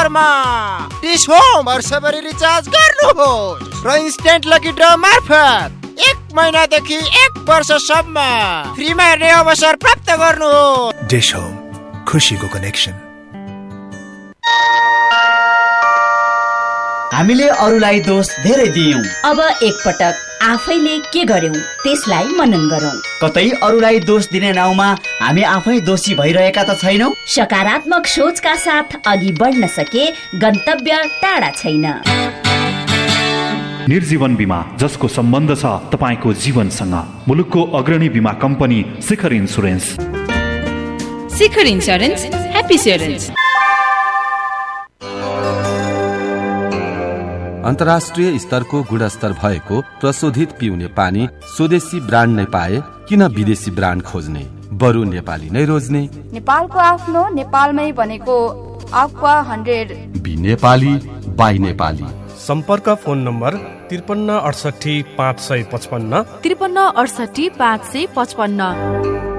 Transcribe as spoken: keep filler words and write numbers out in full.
अफरमा dish home वर्षभरि recharge गर्नुहोस् र इन्स्टेन्ट लकी ड्र मार्फत एक महिनादेखि एक वर्षसम्म फ्रीमा हेर्ने अवसर प्राप्त गर्नुहोस्। डिश होम, खुसीको कनेक्सन। हामीले अरूलाई दोष धेरै दियौं, अब एकपटक आफैले के गर्यौं त्यसलाई मनन गरौं। कतै अरूलाई दोष दिने नाउँमा हामी आफै दोषी भइरहेका त छैनौं। सकारात्मक सोचका साथ अघि बढ्न सके गन्तव्य टाढा छैन। निर्जीवन बीमा, जसको सम्बन्ध छ तपाईको जीवनसँग। मुलुकको अग्रणी बीमा कम्पनी शिखर इन्स्योरेन्स। शिखर इन्स्योरेन्स, ह्याप्पी इन्स्योरेन्स। अन्तर्राष्ट्रिय स्तरको गुणस्तर भएको प्रशोधित पिउने पानी स्वदेशी ब्रान्ड नै पाए किन विदेशी ब्रान्ड खोज्ने? बरु नेपाली नै रोज्ने। नेपालको आफ्नो, नेपालमै बनेको aqua hundred. Be Nepali by Nepali. सम्पर्क फोन नम्बर त्रिपन्न अडसठी पाँच सय पचपन्न त्रिपन्न अडसठी पाँच सय पचपन्न।